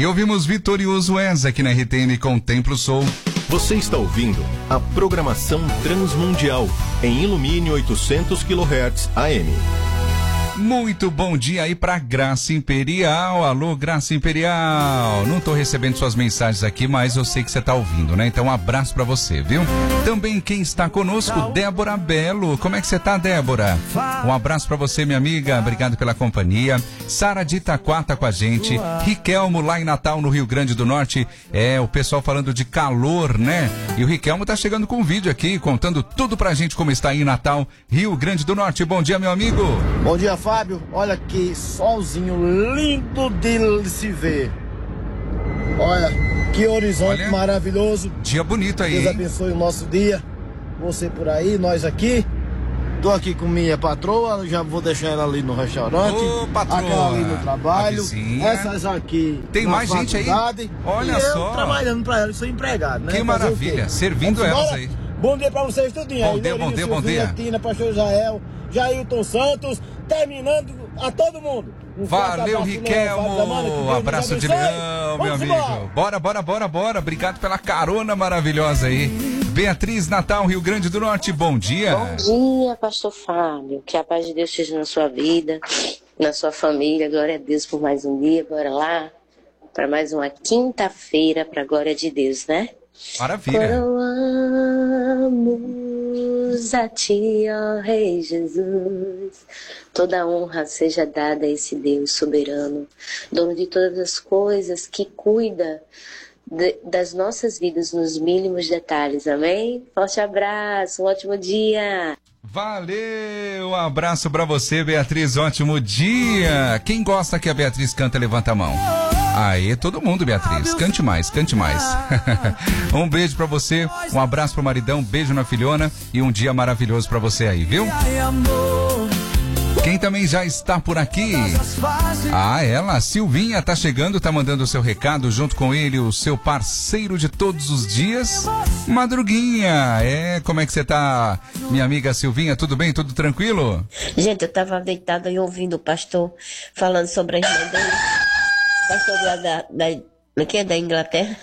E ouvimos Vitorioso Ez aqui na RTM com Templo Soul. Você está ouvindo a programação Transmundial em Ilumine 800 kHz AM. Muito bom dia aí pra Graça Imperial. Alô, Graça Imperial. Não tô recebendo suas mensagens aqui, mas eu sei que você tá ouvindo, né? Então um abraço pra você, viu? Também quem está conosco, Débora Belo. Como é que você tá, Débora? Um abraço pra você, minha amiga. Obrigado pela companhia. Sara de Itaquá tá com a gente. Riquelmo lá em Natal, no Rio Grande do Norte. O pessoal falando de calor, né? E o Riquelmo tá chegando com um vídeo aqui, contando tudo pra gente como está aí em Natal, Rio Grande do Norte. Bom dia, meu amigo. Bom dia, Fábio. Olha que solzinho lindo de se ver. Olha, que horizonte maravilhoso. Dia bonito aí. Deus abençoe o nosso dia. Você por aí, nós aqui. Tô aqui com minha patroa, já vou deixar ela ali no restaurante. Ô, patroa. Aquela ali no trabalho. Essas aqui. Tem mais gente aí? Olha e só. Eu trabalhando pra ela, sou empregado, né? Que maravilha, servindo elas aí. Bom dia pra vocês, tudinho aí. Bom dia. Tina, pastor Israel, Jailton Santos, terminando a todo mundo. Valeu, Riquelmo. Um abraço de leão, meu amigo. Bora. Obrigado pela carona maravilhosa aí. Beatriz, Natal, Rio Grande do Norte, bom dia. Bom dia, pastor Fábio. Que a paz de Deus esteja na sua vida, na sua família. Glória a Deus por mais um dia. Bora lá para mais uma quinta-feira para a glória de Deus, né? Maravilha. Coroamos a ti, ó Rei Jesus. Toda honra seja dada a esse Deus soberano, dono de todas as coisas, que cuida das nossas vidas nos mínimos detalhes, amém? Forte abraço, um ótimo dia. Valeu, um abraço pra você, Beatriz, ótimo dia. Quem gosta que a Beatriz canta, levanta a mão. Aí, todo mundo, Beatriz, cante mais. Um beijo pra você, um abraço pro maridão, um beijo na filhona e um dia maravilhoso pra você aí, viu? Quem também já está por aqui? Ela, Silvinha, tá chegando, tá mandando o seu recado, junto com ele, o seu parceiro de todos os dias, Madruguinha. Como é que você tá, minha amiga Silvinha? Tudo bem? Tudo tranquilo? Gente, eu tava deitada e ouvindo o pastor falando sobre a irmã dele, pastor da Inglaterra.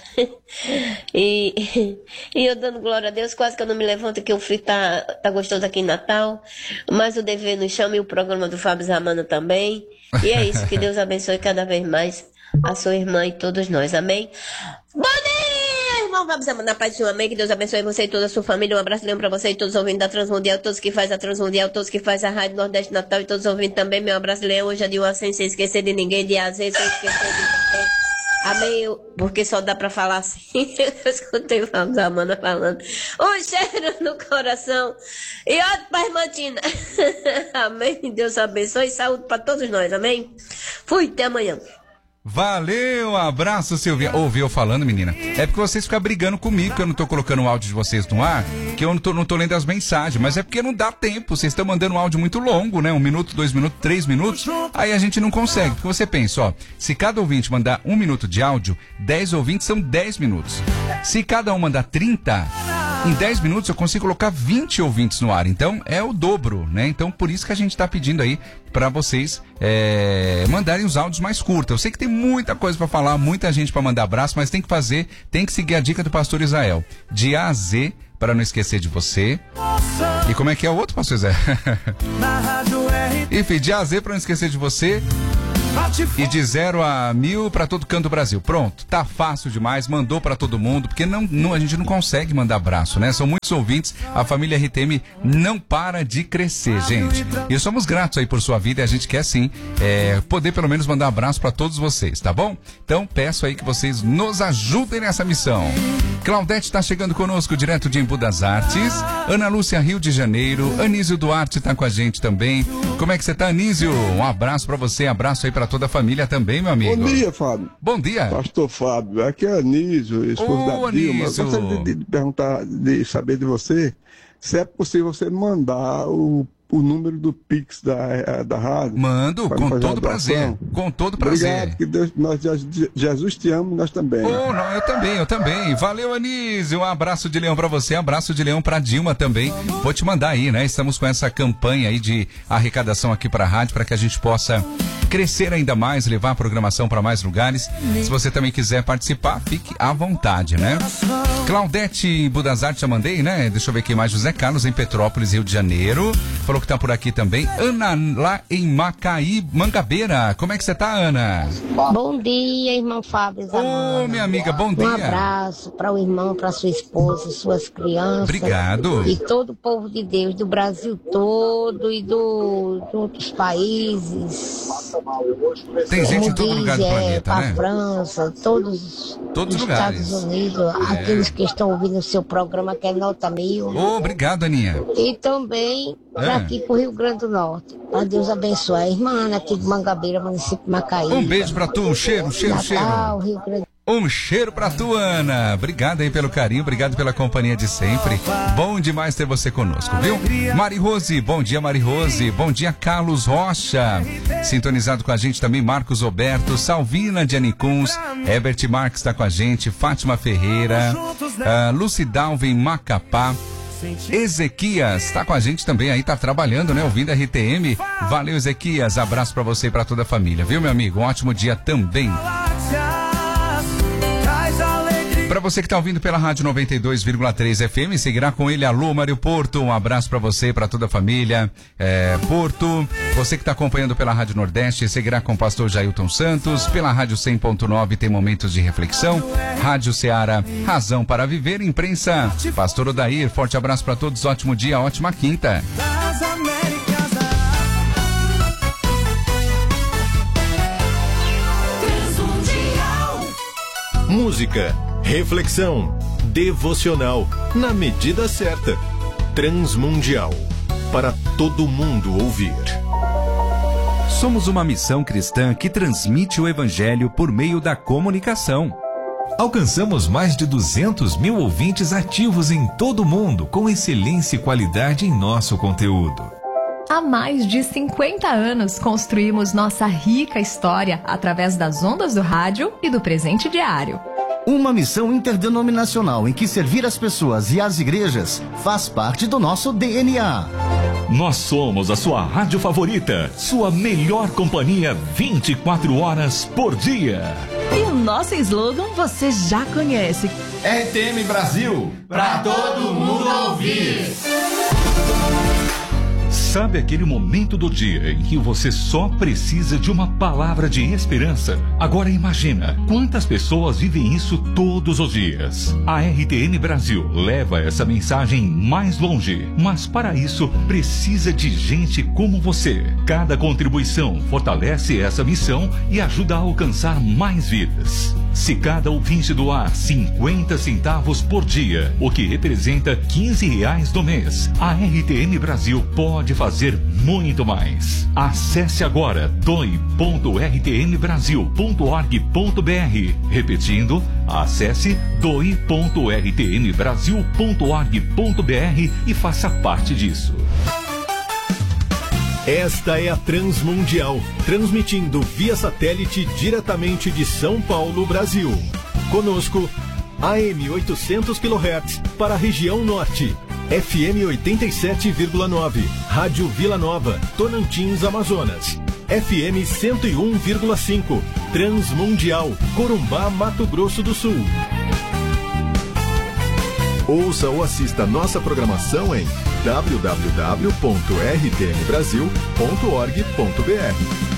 e eu dando glória a Deus, quase que eu não me levanto, que o frio tá gostoso aqui em Natal, mas o dever nos chama e o programa do Fábio Zamana também. E é isso, que Deus abençoe cada vez mais a sua irmã e todos nós, amém? Bom dia, irmão Fábio Zamana, paz do Senhor, amém? Que Deus abençoe você e toda a sua família. Um abraço pra você e todos os ouvintes da Transmundial, todos que fazem a Transmundial, todos que fazem a Rádio Nordeste Natal e todos os ouvintes também. Meu abraço, Leão, hoje é de sem esquecer de ninguém, de azeite, sem esquecer de ninguém. Amém, porque só dá pra falar assim. Eu escutei o Amanda falando. Um cheiro no coração. E outro pra irmã Tina. Amém. Deus abençoe e saúde pra todos nós. Amém. Fui, até amanhã. Valeu, um abraço, Silvinha. Ouviu eu falando, menina? É porque vocês ficam brigando comigo, que eu não tô colocando o áudio de vocês no ar, que eu não tô lendo as mensagens, mas é porque não dá tempo. Vocês estão mandando um áudio muito longo, né? 1 minuto, 2 minutos, 3 minutos, aí a gente não consegue. Porque você pensa, ó, se cada ouvinte mandar 1 minuto de áudio, 10 ouvintes são 10 minutos. Se cada um mandar 30, em 10 minutos eu consigo colocar 20 ouvintes no ar. Então é o dobro, né? Então por isso que a gente tá pedindo aí para vocês mandarem os áudios mais curtos. Eu sei que tem muita coisa para falar, muita gente para mandar abraço, mas tem que seguir a dica do pastor Israel. De A a Z, para não esquecer de você. E como é que é o outro, pastor Zé? Enfim, de A a Z, para não esquecer de você. E de 0 a 1000 para todo canto do Brasil. Pronto, tá fácil demais, mandou para todo mundo, porque a gente não consegue mandar abraço, né? São muitos ouvintes, a família RTM não para de crescer, gente. E somos gratos aí por sua vida e a gente quer sim poder pelo menos mandar abraço para todos vocês, tá bom? Então peço aí que vocês nos ajudem nessa missão. Claudete tá chegando conosco direto de Embu das Artes. Ana Lúcia, Rio de Janeiro. Anísio Duarte tá com a gente também. Como é que você tá, Anísio? Um abraço pra você, abraço aí pra toda a família também, meu amigo. Bom dia, Fábio. Bom dia. Pastor Fábio, aqui é Anísio, esposo da Dilma. Eu gostaria de perguntar, de saber de você, se é possível você mandar o o número do Pix da rádio. Mando, com todo prazer. Com todo prazer. Obrigado, que Deus, Jesus te ama, nós também. Oh, não, eu também. Valeu, Anísio. Um abraço de leão pra você, abraço de leão pra Dilma também. Vou te mandar aí, né? Estamos com essa campanha aí de arrecadação aqui pra rádio, para que a gente possa crescer ainda mais, levar a programação para mais lugares. Se você também quiser participar, fique à vontade, né? Claudete Budazarte, já mandei, né? Deixa eu ver aqui mais. José Carlos em Petrópolis, Rio de Janeiro. Falou que tá por aqui também. Ana, lá em Macaí, Mangabeira. Como é que você tá, Ana? Bom dia, irmão Fábio. Ô, minha amiga, bom dia. Um abraço para o irmão, para sua esposa, suas crianças. Obrigado. E todo o povo de Deus, do Brasil todo e de outros países. Tem gente em todo lugar do planeta, né? França, todos os lugares. Estados Unidos, aqueles que estão ouvindo o seu programa, que é Nota 1000. Obrigado, Aninha. E também aqui pro Rio Grande do Norte. Para Deus abençoar a irmã Ana, aqui de Mangabeira, município de Macaí. Um beijo pra tu, um cheiro. Natal, Rio Grande. Um cheiro pra tu, Ana. Obrigado aí pelo carinho, obrigado pela companhia de sempre. Bom demais ter você conosco, viu? Mari Rose, bom dia, Mari Rose. Bom dia, Carlos Rocha. Sintonizado com a gente também, Marcos Roberto, Salvina de Anicuns, Herbert Marques está com a gente, Fátima Ferreira, Lucidalva em Macapá. Ezequias está com a gente também aí, tá trabalhando, né? Ouvindo a RTM. Valeu, Ezequias. Abraço pra você e pra toda a família, viu, meu amigo? Um ótimo dia também. Para você que está ouvindo pela Rádio 92,3 FM, seguirá com ele Alô Mário Porto. Um abraço para você e para toda a família. Porto, você que está acompanhando pela Rádio Nordeste, seguirá com o pastor Jailton Santos. Pela Rádio 100.9 tem momentos de reflexão. Rádio Ceará, razão para viver. Imprensa, pastor Odair. Forte abraço para todos, ótimo dia, ótima quinta. Música, reflexão, devocional, na medida certa. Transmundial, para todo mundo ouvir. Somos uma missão cristã que transmite o evangelho por meio da comunicação. Alcançamos mais de 200 mil ouvintes ativos em todo o mundo, com excelência e qualidade em nosso conteúdo. Há mais de 50 anos construímos nossa rica história através das ondas do rádio e do presente diário. Uma missão interdenominacional em que servir as pessoas e as igrejas faz parte do nosso DNA. Nós somos a sua rádio favorita, sua melhor companhia 24 horas por dia. E o nosso slogan você já conhece. RTM Brasil, pra todo mundo ouvir. Sabe aquele momento do dia em que você só precisa de uma palavra de esperança? Agora imagina, quantas pessoas vivem isso todos os dias? A RTM Brasil leva essa mensagem mais longe, mas para isso precisa de gente como você. Cada contribuição fortalece essa missão e ajuda a alcançar mais vidas. Se cada ouvinte doar 50 centavos por dia, o que representa R$15 no mês, a RTM Brasil pode fazer muito mais. Acesse agora doe.rtmbrasil.org.br. Repetindo, acesse doe.rtmbrasil.org.br e faça parte disso. Esta é a Transmundial, transmitindo via satélite diretamente de São Paulo, Brasil. Conosco, AM 800 kHz para a região norte, FM 87,9, Rádio Vila Nova, Tonantins, Amazonas, FM 101,5, Transmundial, Corumbá, Mato Grosso do Sul. Ouça ou assista nossa programação em www.rtmbrasil.org.br.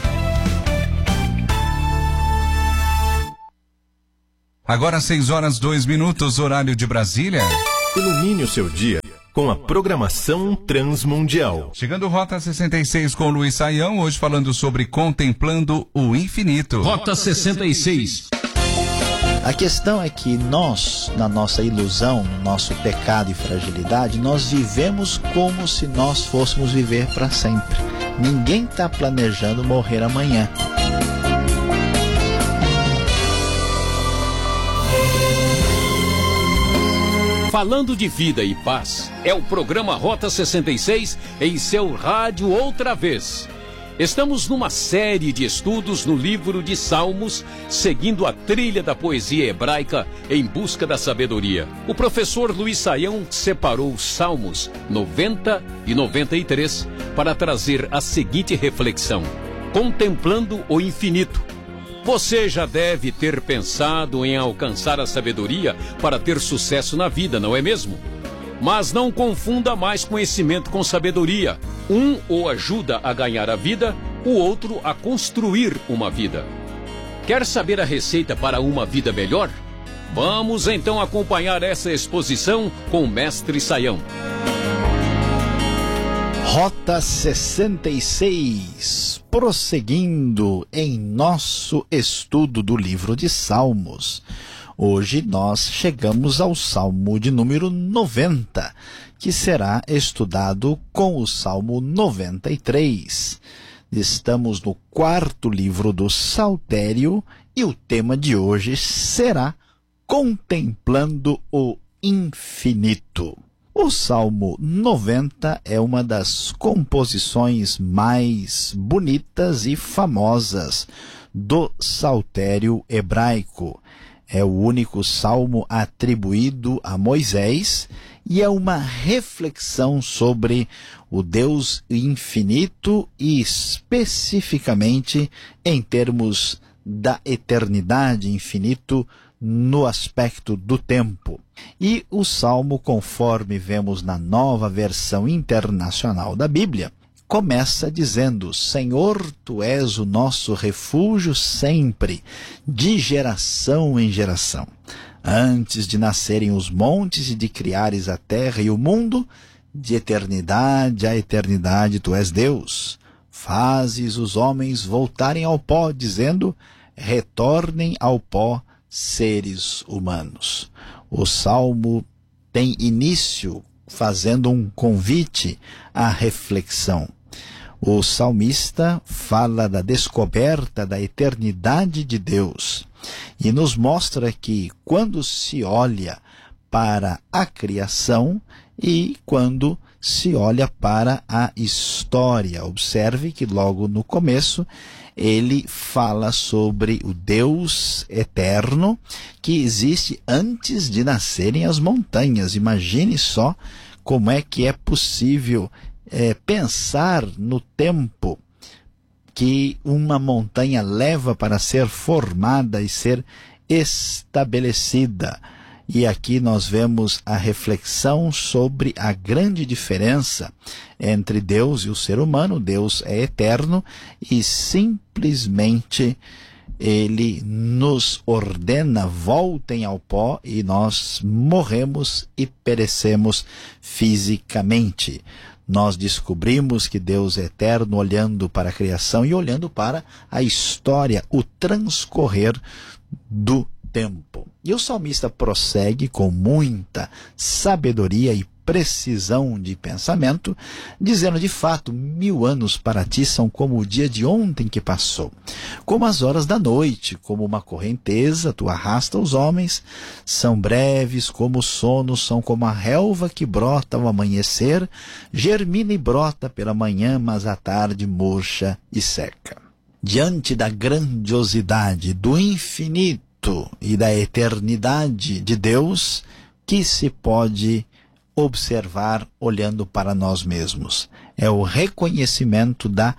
Agora 6h02, horário de Brasília. Ilumine o seu dia com a programação Transmundial. Chegando Rota 66 com Luiz Saião, hoje falando sobre Contemplando o Infinito. Rota 66. A questão é que nós, na nossa ilusão, no nosso pecado e fragilidade, nós vivemos como se nós fôssemos viver para sempre. Ninguém está planejando morrer amanhã. Falando de vida e paz, é o programa Rota 66 em seu rádio outra vez. Estamos numa série de estudos no livro de Salmos, seguindo a trilha da poesia hebraica em busca da sabedoria. O professor Luiz Saião separou os Salmos 90 e 93 para trazer a seguinte reflexão: contemplando o infinito. Você já deve ter pensado em alcançar a sabedoria para ter sucesso na vida, não é mesmo? Mas não confunda mais conhecimento com sabedoria. Um o ajuda a ganhar a vida, o outro a construir uma vida. Quer saber a receita para uma vida melhor? Vamos então acompanhar essa exposição com o mestre Saião. Rota 66, prosseguindo em nosso estudo do livro de Salmos. Hoje nós chegamos ao Salmo de número 90, que será estudado com o Salmo 93. Estamos no 4º livro do Saltério e o tema de hoje será Contemplando o Infinito. O Salmo 90 é uma das composições mais bonitas e famosas do Saltério hebraico. É o único salmo atribuído a Moisés e é uma reflexão sobre o Deus infinito e especificamente em termos da eternidade, infinito no aspecto do tempo. E o salmo, conforme vemos na Nova Versão Internacional da Bíblia, começa dizendo: Senhor, Tu és o nosso refúgio sempre, de geração em geração. Antes de nascerem os montes e de criares a terra e o mundo, de eternidade a eternidade Tu és Deus. Fazes os homens voltarem ao pó, dizendo: retornem ao pó, seres humanos. O salmo tem início fazendo um convite à reflexão. O salmista fala da descoberta da eternidade de Deus e nos mostra que quando se olha para a criação e quando se olha para a história, observe que logo no começo ele fala sobre o Deus eterno que existe antes de nascerem as montanhas. Imagine só como é que é possível pensar no tempo que uma montanha leva para ser formada e ser estabelecida. E aqui nós vemos a reflexão sobre a grande diferença entre Deus e o ser humano. Deus é eterno e simplesmente Ele nos ordena: voltem ao pó, e nós morremos e perecemos fisicamente. Nós descobrimos que Deus é eterno olhando para a criação e olhando para a história, o transcorrer do tempo. E o salmista prossegue com muita sabedoria e precisão de pensamento, dizendo: de fato, 1000 anos para ti são como o dia de ontem que passou, como as horas da noite, como uma correnteza, tu arrasta os homens, são breves como o sono, são como a relva que brota ao amanhecer, germina e brota pela manhã, mas à tarde murcha e seca. Diante da grandiosidade, do infinito e da eternidade de Deus, que se pode observar olhando para nós mesmos? É o reconhecimento da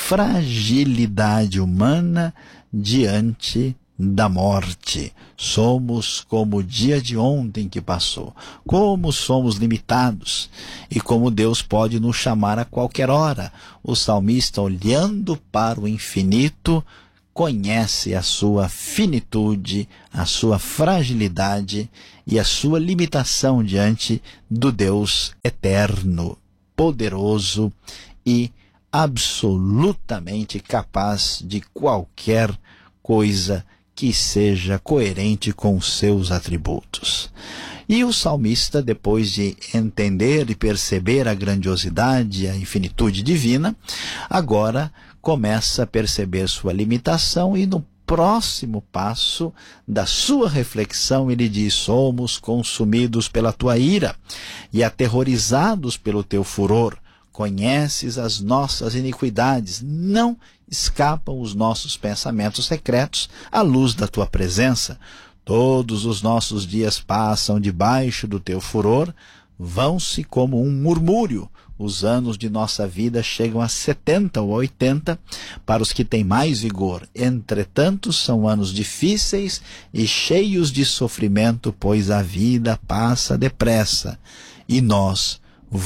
fragilidade humana diante da morte. Somos como o dia de ontem que passou. Como somos limitados e como Deus pode nos chamar a qualquer hora. O salmista, olhando para o infinito, conhece a sua finitude, a sua fragilidade e a sua limitação diante do Deus eterno, poderoso e absolutamente capaz de qualquer coisa que seja coerente com os seus atributos. E o salmista, depois de entender e perceber a grandiosidade e a infinitude divina, agora começa a perceber sua limitação e no próximo passo da sua reflexão, ele diz: somos consumidos pela tua ira e aterrorizados pelo teu furor. Conheces as nossas iniquidades, não escapam os nossos pensamentos secretos à luz da tua presença. Todos os nossos dias passam debaixo do teu furor, vão-se como um murmúrio. Os anos de nossa vida chegam a 70 ou 80 para os que têm mais vigor. Entretanto, são anos difíceis e cheios de sofrimento, pois a vida passa depressa e nós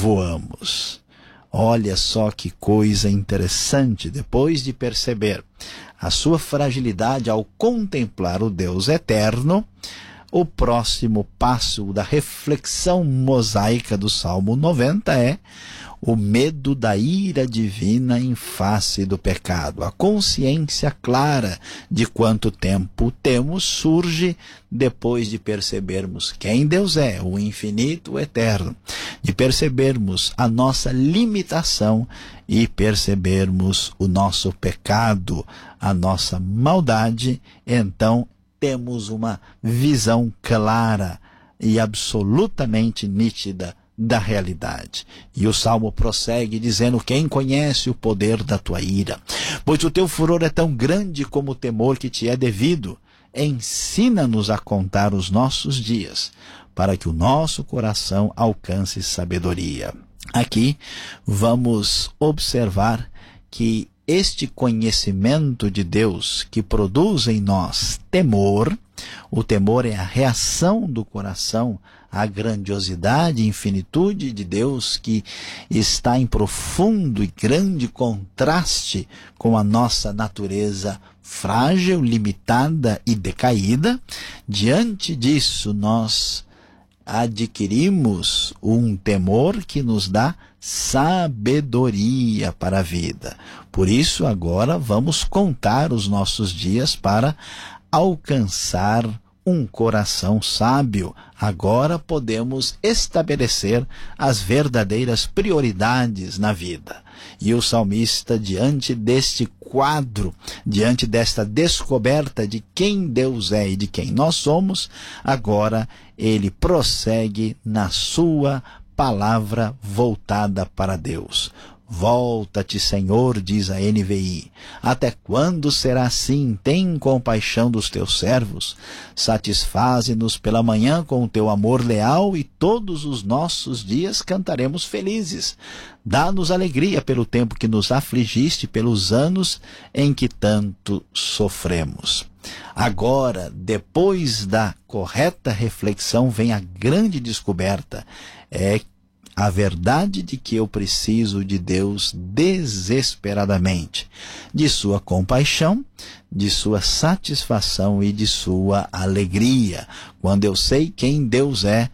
voamos. Olha só que coisa interessante, depois de perceber a sua fragilidade ao contemplar o Deus eterno, o próximo passo da reflexão mosaica do Salmo 90 é o medo da ira divina em face do pecado. A consciência clara de quanto tempo temos surge depois de percebermos quem Deus é, o infinito, o eterno, de percebermos a nossa limitação e percebermos o nosso pecado, a nossa maldade. Então temos uma visão clara e absolutamente nítida da realidade. E o Salmo prossegue dizendo: quem conhece o poder da tua ira? Pois o teu furor é tão grande como o temor que te é devido. Ensina-nos a contar os nossos dias, para que o nosso coração alcance sabedoria. Aqui vamos observar que este conhecimento de Deus que produz em nós temor, o temor é a reação do coração à grandiosidade e infinitude de Deus, que está em profundo e grande contraste com a nossa natureza frágil, limitada e decaída. Diante disso, nós adquirimos um temor que nos dá sabedoria para a vida. Por isso, agora vamos contar os nossos dias para alcançar um coração sábio. Agora podemos estabelecer as verdadeiras prioridades na vida. E o salmista, diante deste quadro, diante desta descoberta de quem Deus é e de quem nós somos, agora ele prossegue na sua palavra voltada para Deus. Volta-te, Senhor, diz a NVI. Até quando será assim? Tem compaixão dos teus servos. Satisfaze-nos pela manhã com o teu amor leal e todos os nossos dias cantaremos felizes. Dá-nos alegria pelo tempo que nos afligiste, pelos anos em que tanto sofremos. Agora, depois da correta reflexão, vem a grande descoberta. É a verdade de que eu preciso de Deus desesperadamente, de sua compaixão, de sua satisfação e de sua alegria. Quando eu sei quem Deus é,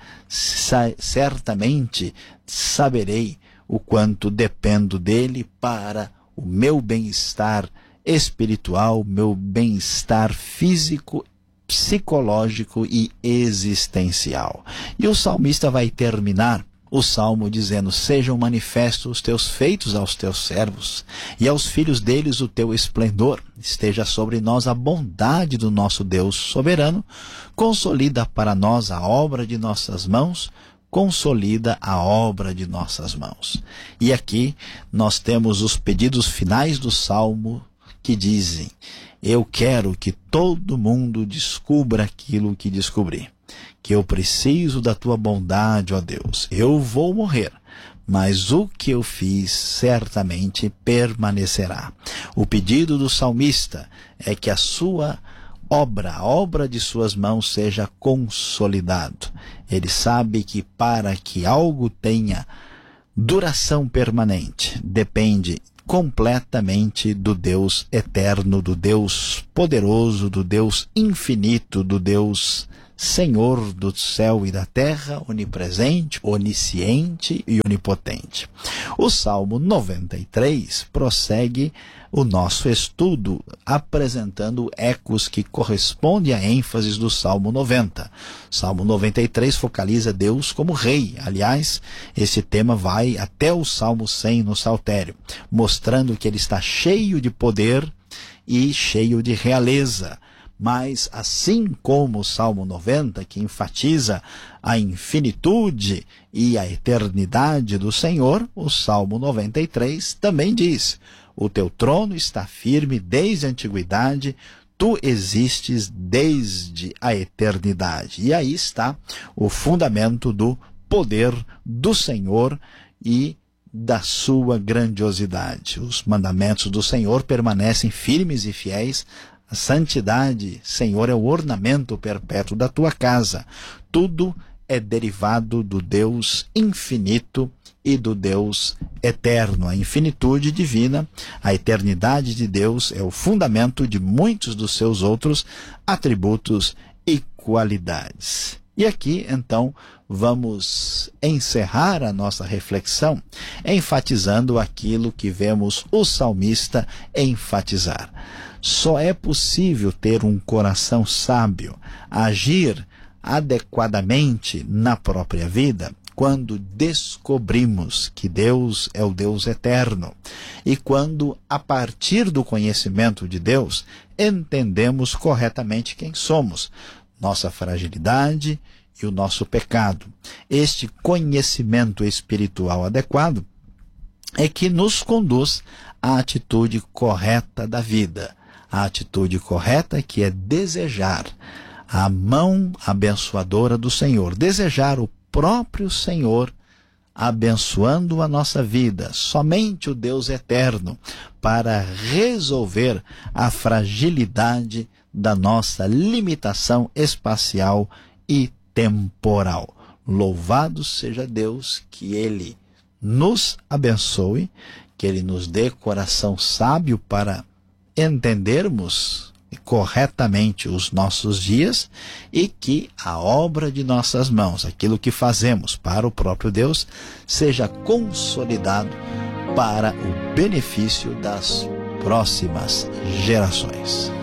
certamente saberei o quanto dependo dele para o meu bem-estar espiritual, meu bem-estar físico, psicológico e existencial. E o salmista vai terminar o salmo dizendo: sejam manifestos os teus feitos aos teus servos, e aos filhos deles o teu esplendor. Esteja sobre nós a bondade do nosso Deus soberano. Consolida para nós a obra de nossas mãos. Consolida a obra de nossas mãos. E aqui nós temos os pedidos finais do salmo que dizem: eu quero que todo mundo descubra aquilo que descobri. Que eu preciso da tua bondade, ó Deus. Eu vou morrer, mas o que eu fiz certamente permanecerá. O pedido do salmista é que a sua obra, a obra de suas mãos seja consolidado. Ele sabe que para que algo tenha duração permanente, depende completamente do Deus eterno, do Deus poderoso, do Deus infinito, do Deus Senhor do céu e da terra, onipresente, onisciente e onipotente. O Salmo 93 prossegue o nosso estudo, apresentando ecos que correspondem à ênfase do Salmo 90. Salmo 93 focaliza Deus como rei. Aliás, esse tema vai até o Salmo 100 no Saltério, mostrando que ele está cheio de poder e cheio de realeza. Mas assim como o Salmo 90, que enfatiza a infinitude e a eternidade do Senhor, o Salmo 93 também diz: o teu trono está firme desde a antiguidade, tu existes desde a eternidade. E aí está o fundamento do poder do Senhor e da sua grandiosidade. Os mandamentos do Senhor permanecem firmes e fiéis. A santidade, Senhor, é o ornamento perpétuo da tua casa. Tudo é derivado do Deus infinito e do Deus eterno. A infinitude divina, a eternidade de Deus é o fundamento de muitos dos seus outros atributos e qualidades. E aqui, então, vamos encerrar a nossa reflexão enfatizando aquilo que vemos o salmista enfatizar. Só é possível ter um coração sábio, agir adequadamente na própria vida, quando descobrimos que Deus é o Deus eterno e quando, a partir do conhecimento de Deus, entendemos corretamente quem somos, nossa fragilidade e o nosso pecado. Este conhecimento espiritual adequado é que nos conduz à atitude correta da vida. A atitude correta que é desejar a mão abençoadora do Senhor, desejar o próprio Senhor abençoando a nossa vida, somente o Deus eterno, para resolver a fragilidade da nossa limitação espacial e temporal. Louvado seja Deus, que Ele nos abençoe, que Ele nos dê coração sábio para entendermos corretamente os nossos dias e que a obra de nossas mãos, aquilo que fazemos para o próprio Deus, seja consolidado para o benefício das próximas gerações.